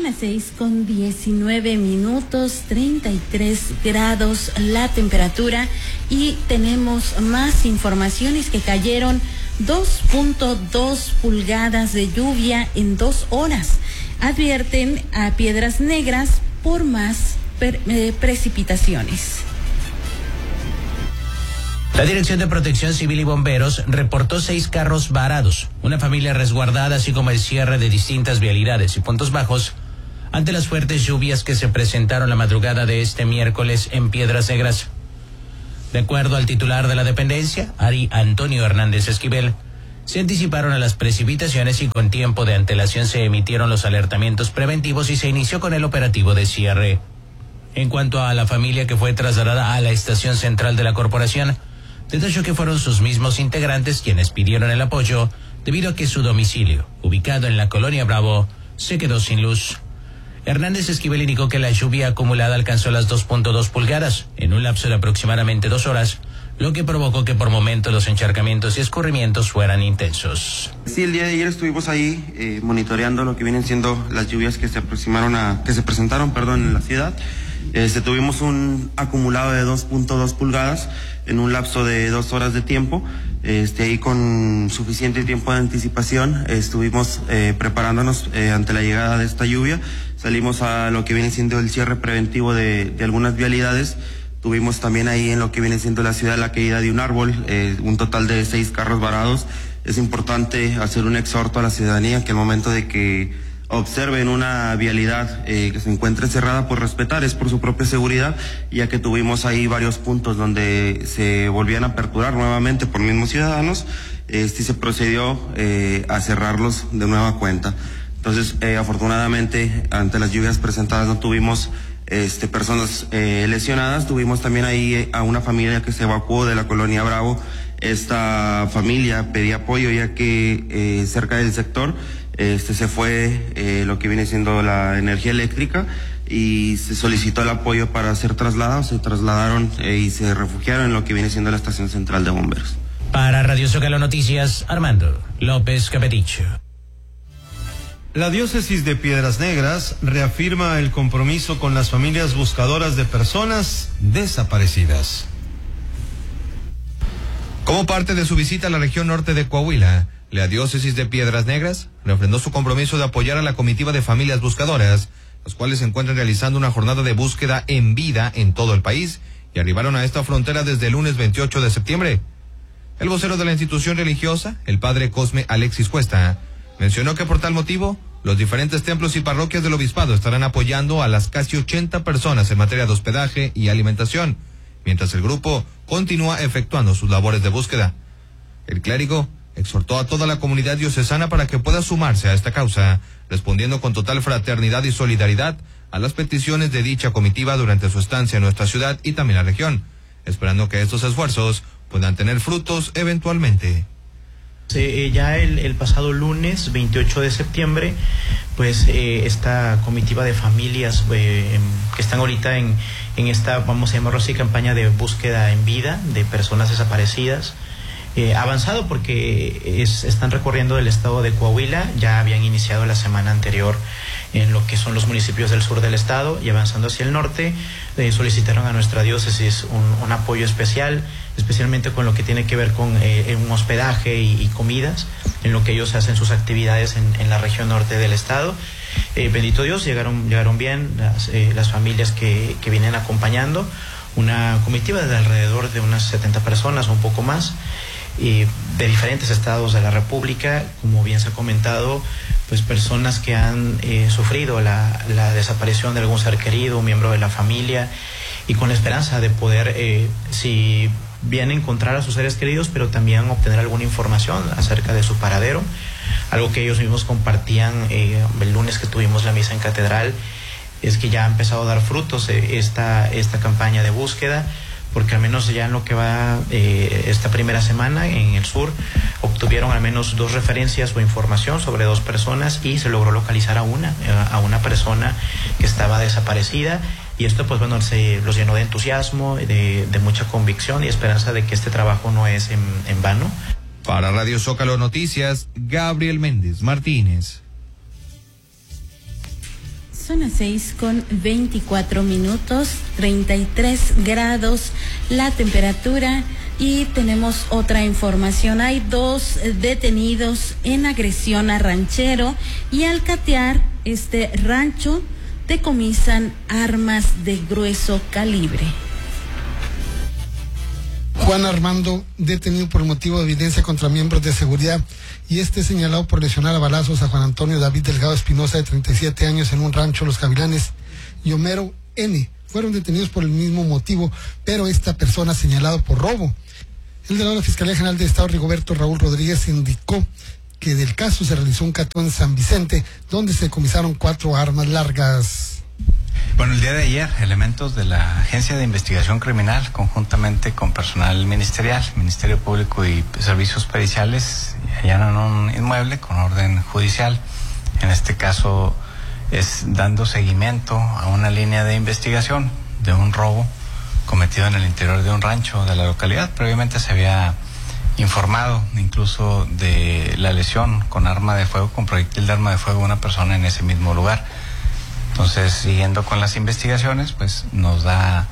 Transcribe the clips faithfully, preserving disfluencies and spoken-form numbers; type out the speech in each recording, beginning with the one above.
Son las seis con diecinueve minutos, treinta y tres grados la temperatura, y tenemos más informaciones que cayeron dos punto dos pulgadas de lluvia en dos horas. Advierten a Piedras Negras por más per, eh, precipitaciones. La Dirección de Protección Civil y Bomberos reportó seis carros varados, una familia resguardada, así como el cierre de distintas vialidades y puntos bajos ante las fuertes lluvias que se presentaron la madrugada de este miércoles en Piedras Negras. De acuerdo al titular de la dependencia, Ari Antonio Hernández Esquivel, se anticiparon a las precipitaciones y con tiempo de antelación se emitieron los alertamientos preventivos y se inició con el operativo de cierre. En cuanto a la familia que fue trasladada a la estación central de la corporación, detalló que fueron sus mismos integrantes quienes pidieron el apoyo debido a que su domicilio, ubicado en la colonia Bravo, se quedó sin luz. Hernández Esquivel indicó que la lluvia acumulada alcanzó las dos punto dos pulgadas en un lapso de aproximadamente dos horas, lo que provocó que por momentos los encharcamientos y escurrimientos fueran intensos. Sí, el día de ayer estuvimos ahí eh, monitoreando lo que vienen siendo las lluvias que se aproximaron a, que se presentaron, perdón, en la ciudad. Este, tuvimos un acumulado de dos punto dos pulgadas en un lapso de dos horas de tiempo. Este, ahí con suficiente tiempo de anticipación estuvimos eh, preparándonos eh, ante la llegada de esta lluvia. Salimos a lo que viene siendo el cierre preventivo de, de algunas vialidades. Tuvimos también ahí en lo que viene siendo la ciudad la caída de un árbol, eh, un total de seis carros varados. Es importante hacer un exhorto a la ciudadanía que al momento de que observen una vialidad eh, que se encuentre cerrada, por respetar, es por su propia seguridad, ya que tuvimos ahí varios puntos donde se volvían a aperturar nuevamente por mismos ciudadanos, este se procedió eh, a cerrarlos de nueva cuenta. Entonces, eh, afortunadamente, ante las lluvias presentadas no tuvimos este, personas eh, lesionadas. Tuvimos también ahí a una familia que se evacuó de la colonia Bravo. Esta familia pedía apoyo ya que eh, cerca del sector este se fue eh, lo que viene siendo la energía eléctrica y se solicitó el apoyo para ser trasladados. Se trasladaron eh, y se refugiaron en lo que viene siendo la estación central de bomberos. Para Radio Zócalo Noticias, Armando López Capeticho. La diócesis de Piedras Negras reafirma el compromiso con las familias buscadoras de personas desaparecidas. Como parte de su visita a la región norte de Coahuila, la diócesis de Piedras Negras refrendó su compromiso de apoyar a la comitiva de familias buscadoras, las cuales se encuentran realizando una jornada de búsqueda en vida en todo el país y arribaron a esta frontera desde el lunes veintiocho de septiembre. El vocero de la institución religiosa, el padre Cosme Alexis Cuesta, mencionó que por tal motivo, los diferentes templos y parroquias del obispado estarán apoyando a las casi ochenta personas en materia de hospedaje y alimentación, mientras el grupo continúa efectuando sus labores de búsqueda. El clérigo exhortó a toda la comunidad diocesana para que pueda sumarse a esta causa, respondiendo con total fraternidad y solidaridad a las peticiones de dicha comitiva durante su estancia en nuestra ciudad y también la región, esperando que estos esfuerzos puedan tener frutos eventualmente. Eh, ya el, el pasado lunes veintiocho de septiembre, pues eh, esta comitiva de familias eh, que están ahorita en, en esta, vamos a llamarlo así, campaña de búsqueda en vida de personas desaparecidas, eh, avanzado porque es, están recorriendo el estado de Coahuila. Ya habían iniciado la semana anterior en lo que son los municipios del sur del estado y avanzando hacia el norte, eh, solicitaron a nuestra diócesis un, un apoyo especial, especialmente con lo que tiene que ver con eh, un hospedaje y, y comidas, en lo que ellos hacen sus actividades en, en la región norte del estado. Eh, bendito Dios, llegaron, llegaron bien las, eh, las familias que, que vienen acompañando, una comitiva de alrededor de unas setenta personas o un poco más, y de diferentes estados de la República, como bien se ha comentado, pues personas que han eh, sufrido la, la desaparición de algún ser querido, un miembro de la familia, y con la esperanza de poder, eh, si bien encontrar a sus seres queridos, pero también obtener alguna información acerca de su paradero, algo que ellos mismos compartían eh, el lunes que tuvimos la misa en catedral, es que ya ha empezado a dar frutos eh, esta, esta campaña de búsqueda, porque al menos ya en lo que va eh, esta primera semana en el sur, obtuvieron al menos dos referencias o información sobre dos personas y se logró localizar a una, a una persona que estaba desaparecida. Y esto, pues bueno, se los llenó de entusiasmo, de, de mucha convicción y esperanza de que este trabajo no es en, en vano. Para Radio Zócalo Noticias, Gabriel Méndez Martínez. Son las seis con veinticuatro minutos, treinta y tres grados la temperatura y tenemos otra información. Hay dos detenidos en agresión a ranchero y al catear este rancho decomisan armas de grueso calibre. Juan Armando, detenido por motivo de evidencia contra miembros de seguridad, y este señalado por lesionar a balazos a Juan Antonio David Delgado Espinosa, de treinta y siete años, en un rancho Los Gavilanes, y Homero N. Fueron detenidos por el mismo motivo, pero esta persona señalado por robo. El delegado de la Fiscalía General de Estado, Rigoberto Raúl Rodríguez, indicó que del caso se realizó un cateo en San Vicente, donde se decomisaron cuatro armas largas. Bueno, el día de ayer, elementos de la Agencia de Investigación Criminal, conjuntamente con personal ministerial, Ministerio Público y Servicios Periciales, allanan un inmueble con orden judicial. En este caso es dando seguimiento a una línea de investigación de un robo cometido en el interior de un rancho de la localidad. Previamente se había informado incluso de la lesión con arma de fuego, con proyectil de arma de fuego a una persona en ese mismo lugar. Entonces, siguiendo con las investigaciones, pues nos da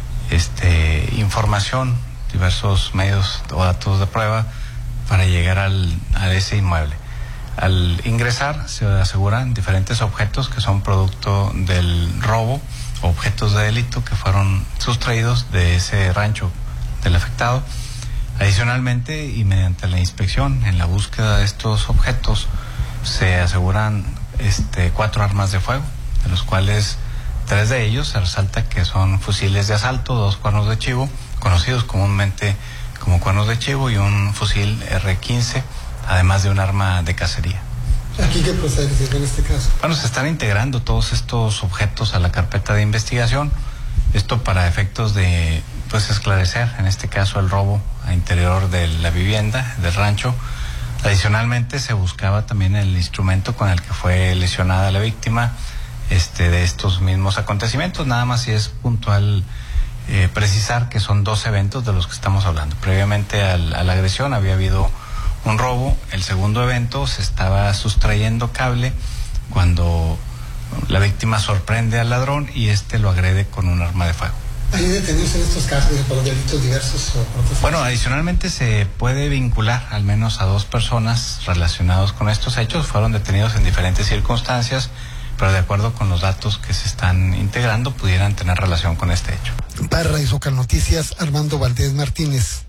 este información, diversos medios o datos de prueba para llegar al, a ese inmueble. Al ingresar se aseguran diferentes objetos que son producto del robo, objetos de delito que fueron sustraídos de ese rancho del afectado. Adicionalmente, y mediante la inspección en la búsqueda de estos objetos, se aseguran este, cuatro armas de fuego, de los cuales tres de ellos se resalta que son fusiles de asalto, dos cuernos de chivo, conocidos comúnmente como cuernos de chivo, y un fusil erre quince, además de un arma de cacería. ¿Aquí qué procede en este caso? Bueno, se están integrando todos estos objetos a la carpeta de investigación, esto para efectos de pues esclarecer, en este caso, el robo a interior de la vivienda, del rancho. Adicionalmente, se buscaba también el instrumento con el que fue lesionada la víctima este, de estos mismos acontecimientos. Nada más si es puntual eh, precisar que son dos eventos de los que estamos hablando. Previamente al, a la agresión había habido un robo. El segundo evento se estaba sustrayendo cable cuando la víctima sorprende al ladrón y este lo agrede con un arma de fuego. ¿Hay detenidos en estos casos por delitos diversos? O bueno, adicionalmente se puede vincular al menos a dos personas relacionados con estos hechos. Fueron detenidos en diferentes circunstancias, pero de acuerdo con los datos que se están integrando, pudieran tener relación con este hecho. Para Radio Zócalo Noticias, Armando Valdés Martínez.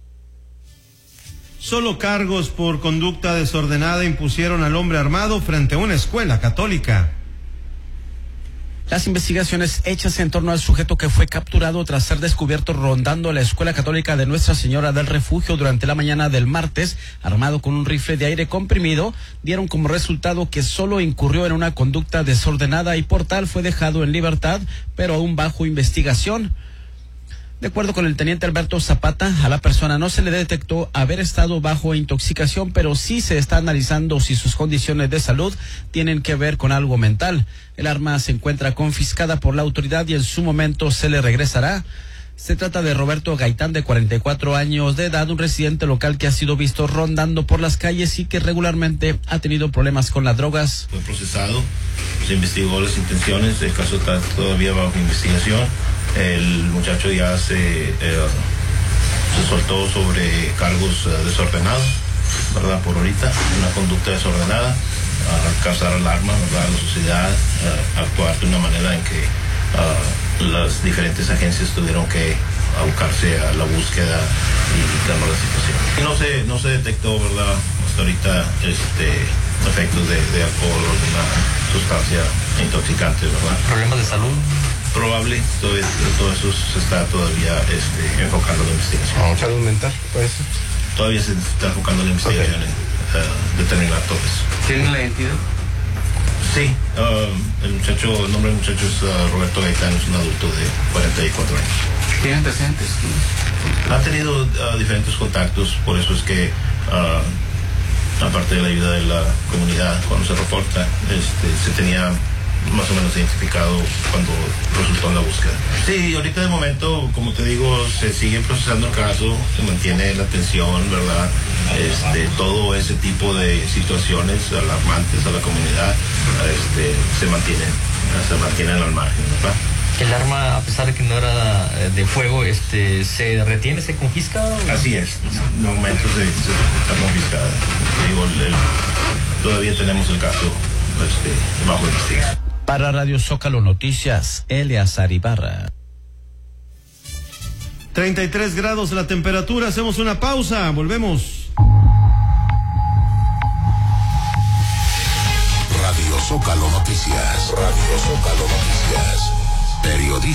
Solo cargos por conducta desordenada impusieron al hombre armado frente a una escuela católica. Las investigaciones hechas en torno al sujeto que fue capturado tras ser descubierto rondando la Escuela Católica de Nuestra Señora del Refugio durante la mañana del martes, armado con un rifle de aire comprimido, dieron como resultado que solo incurrió en una conducta desordenada y por tal fue dejado en libertad, pero aún bajo investigación. De acuerdo con el teniente Alberto Zapata, a la persona no se le detectó haber estado bajo intoxicación, pero sí se está analizando si sus condiciones de salud tienen que ver con algo mental. El arma se encuentra confiscada por la autoridad y en su momento se le regresará. Se trata de Roberto Gaitán, de cuarenta y cuatro años de edad, un residente local que ha sido visto rondando por las calles y que regularmente ha tenido problemas con las drogas. Fue procesado, se investigó las intenciones, el caso está todavía bajo investigación. El muchacho ya se, eh, se soltó sobre cargos uh, desordenados, ¿verdad? Por ahorita, una conducta desordenada, uh, causar alarma, ¿verdad? A la sociedad, uh, actuar de una manera en que uh, las diferentes agencias tuvieron que abocarse a la búsqueda y calmar la situación. Y no se, no se detectó, ¿verdad? Hasta ahorita este, efectos de, de alcohol o de una sustancia intoxicante, ¿verdad? ¿Problemas de salud? Probable, todo, todo eso se está todavía este, enfocando la investigación. ¿Salud mental? Pues. Todavía se está enfocando la investigación okay. en uh, determinar todo eso. ¿Tienen la identidad? Sí, uh, el muchacho, el nombre del muchacho es uh, Roberto Gaitán, es un adulto de cuarenta y cuatro años. ¿Tiene antecedentes? Ha tenido uh, diferentes contactos, por eso es que, uh, aparte de la ayuda de la comunidad, cuando se reporta, este, se tenía más o menos identificado cuando resultó en la búsqueda. Sí, ahorita de momento, como te digo, se sigue procesando el caso, se mantiene la atención, ¿verdad? Este, todo ese tipo de situaciones alarmantes a la comunidad, este, se mantienen, se mantienen al margen, ¿verdad? El arma, a pesar de que no era de fuego, este, ¿se retiene, se confisca? ¿O? Así es, en el momento se, se está confiscada. Digo, el, el, todavía tenemos el caso este, bajo investigación. Para Radio Zócalo Noticias, Eleazar Ibarra. treinta y tres grados la temperatura, hacemos una pausa, volvemos. Radio Zócalo Noticias, Radio Zócalo Noticias, periodismo.